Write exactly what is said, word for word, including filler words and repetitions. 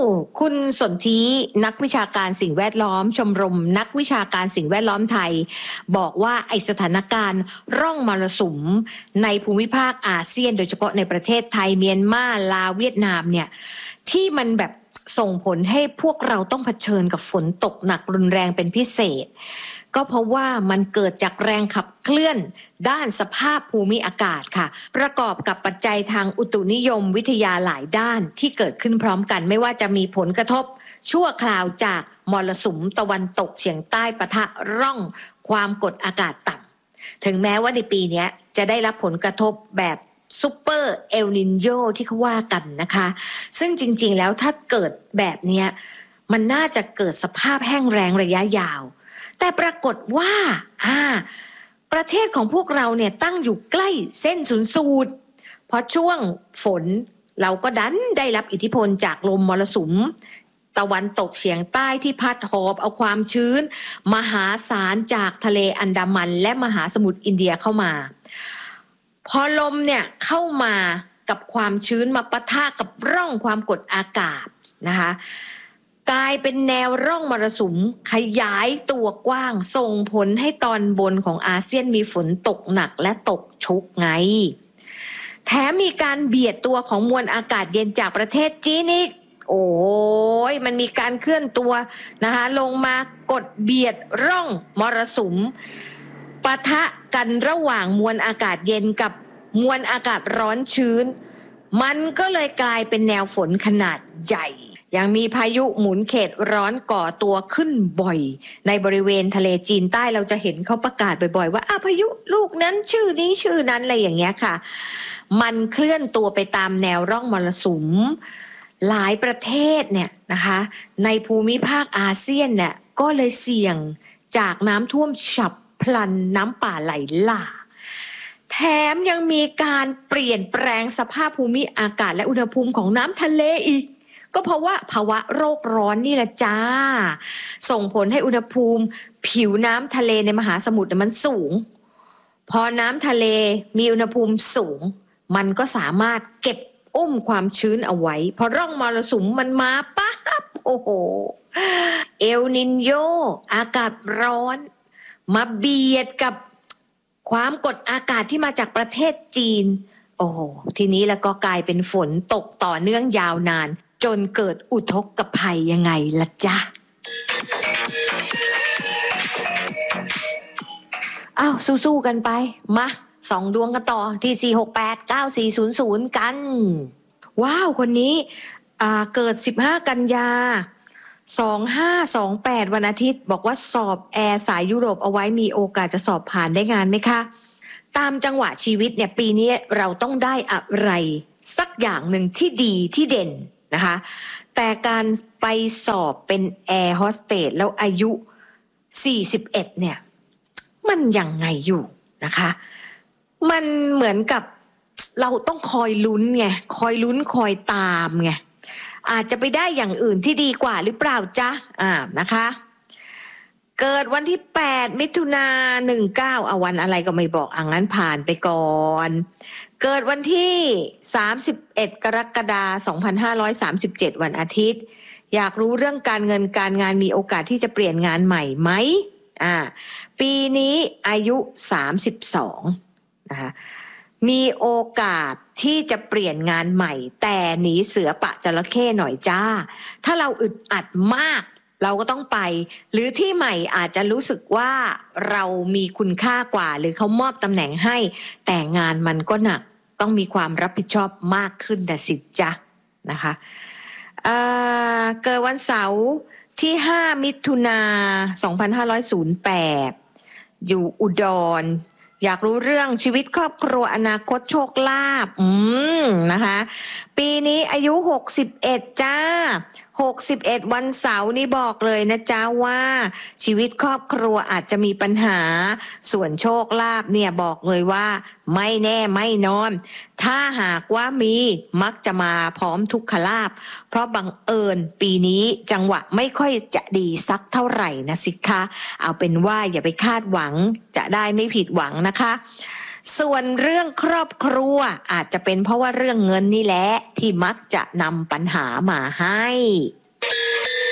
คุณสนธินักวิชาการสิ่งแวดล้อมชมรมนักวิชาการสิ่งแวดล้อมไทยบอกว่าไอสถานการณ์ร่องมรสุมในภูมิภาคอาเซียนโดยเฉพาะในประเทศไทยเมียนมาลาวเวียดนามเนี่ยที่มันแบบส่งผลให้พวกเราต้องเผชิญกับฝนตกหนักรุนแรงเป็นพิเศษก็เพราะว่ามันเกิดจากแรงขับเคลื่อนด้านสภาพภูมิอากาศค่ะประกอบกับปัจจัยทางอุตุนิยมวิทยาหลายด้านที่เกิดขึ้นพร้อมกันไม่ว่าจะมีผลกระทบชั่วคราวจากมรสุมตะวันตกเฉียงใต้ปะทะร่องความกดอากาศต่ำถึงแม้ว่าในปีนี้จะได้รับผลกระทบแบบซุปเปอร์เอลนิโญที่เขาว่ากันนะคะซึ่งจริงๆแล้วถ้าเกิดแบบนี้มันน่าจะเกิดสภาพแห้งแล้งระยะยาวแต่ปรากฏว่าอ่าประเทศของพวกเราเนี่ยตั้งอยู่ใกล้เส้นศูนย์สูตรเพราะช่วงฝนเราก็ดันได้รับอิทธิพลจากลมมรสุมตะวันตกเฉียงใต้ที่พัดหอบเอาความชื้นมหาศาลจากทะเลอันดามันและมหาสมุทรอินเดียเข้ามาพอลมเนี่ยเข้ามากับความชื้นมาปะทะกับร่องความกดอากาศนะคะกลายเป็นแนวร่องมรสุมขยายตัวกว้างส่งผลให้ตอนบนของอาเซียนมีฝนตกหนักและตกชุกไงแถมมีการเบียดตัวของมวลอากาศเย็นจากประเทศจีนอีกโอ้ยมันมีการเคลื่อนตัวนะคะลงมากดเบียดร่องมรสุมปะทะกันระหว่างมวลอากาศเย็นกับมวลอากาศร้อนชื้นมันก็เลยกลายเป็นแนวฝนขนาดใหญ่ยังมีพายุหมุนเขตร้อนก่อตัวขึ้นบ่อยในบริเวณทะเลจีนใต้เราจะเห็นเขาประกาศบ่อยๆว่าอ่ะพายุลูกนั้นชื่อนี้ชื่อนั้นอะไรอย่างเงี้ยค่ะมันเคลื่อนตัวไปตามแนวร่องมรสุมหลายประเทศเนี่ยนะคะในภูมิภาคอาเซียนเนี่ยก็เลยเสี่ยงจากน้ำท่วมฉับพลันน้ำป่าไหลหลากแถมยังมีการเปลี่ยนแปลงสภาพภูมิอากาศและอุณหภูมิของน้ำทะเลอีกก็เพราะว่าภาวะโรคร้อนนี่แหละจ้าส่งผลให้อุณหภูมิผิวน้ำทะเลในมหาสมุทรมันสูงพอน้ำทะเลมีอุณหภูมิสูงมันก็สามารถเก็บอุ้มความชื้นเอาไว้พอร่องมรสุมมันมาปั๊บโอ้โหเอลนินโญอากาศร้อนมาเบียดกับความกดอากาศที่มาจากประเทศจีนโอ้โหทีนี้แล้วก็กลายเป็นฝนตกต่อเนื่องยาวนานจนเกิดอุทกภัยยังไงล่ะจ๊ะอ้าวสู้ๆกันไปมาสองดวงกันต่อที่สี่ หก แปด เก้า สี่ ศูนย์ ศูนย์กันว้าวคนนี้อ่าเกิดสิบห้ากันยาสองห้าสองแปดวันอาทิตย์บอกว่าสอบแอร์สายยุโรปเอาไว้มีโอกาสจะสอบผ่านได้งานไหมคะตามจังหวะชีวิตเนี่ยปีนี้เราต้องได้อะไรสักอย่างหนึ่งที่ดีที่เด่นนะคะแต่การไปสอบเป็นแอร์โฮสเตสแล้วอายุสี่สิบเอ็ดเนี่ยมันยังไงอยู่นะคะมันเหมือนกับเราต้องคอยลุ้นไงคอยลุ้นคอยตามไงอาจจะไปได้อย่างอื่นที่ดีกว่าหรือเปล่าจ๊ะอ่านะคะเกิดวันที่แปดมิถุนายนหนึ่งเก้าเอาวันอะไรก็ไม่บอกอ่ะงั้นผ่านไปก่อนเกิดวันที่สามสิบเอ็ดกรกฎาคมสองพันห้าร้อยสามสิบเจ็ดวันอาทิตย์อยากรู้เรื่องการเงินการงานมีโอกาสที่จะเปลี่ยนงานใหม่ไหมอ่าปีนี้อายุสามสิบสองนะคะมีโอกาสที่จะเปลี่ยนงานใหม่แต่หนีเสือปะจระเข้หน่อยจ้าถ้าเราอึดอัดมากเราก็ต้องไปหรือที่ใหม่อาจจะรู้สึกว่าเรามีคุณค่ากว่าหรือเขามอบตำแหน่งให้แต่งานมันก็หนักต้องมีความรับผิดชอบมากขึ้นแต่สิจ๊ะนะคะเอ่อเกิดวันเสาร์ที่ห้ามิถุนายนสองพันห้าร้อยแปดอยู่อุดรอยากรู้เรื่องชีวิตครอบครัวอนาคตโชคลาภอืมนะคะปีนี้อายุหกสิบเอ็ดจ้าหกสิบเอ็ดวันเสาร์นี่บอกเลยนะจ๊ะว่าชีวิตครอบครัวอาจจะมีปัญหาส่วนโชคลาภเนี่ยบอกเลยว่าไม่แน่ไม่นอนถ้าหากว่ามีมักจะมาพร้อมทุกขลาภเพราะบังเอิญปีนี้จังหวะไม่ค่อยจะดีสักเท่าไหร่นะสิคะเอาเป็นว่าอย่าไปคาดหวังจะได้ไม่ผิดหวังนะคะส่วนเรื่องครอบครัวอาจจะเป็นเพราะว่าเรื่องเงินนี่แหละที่มักจะนำปัญหามาให้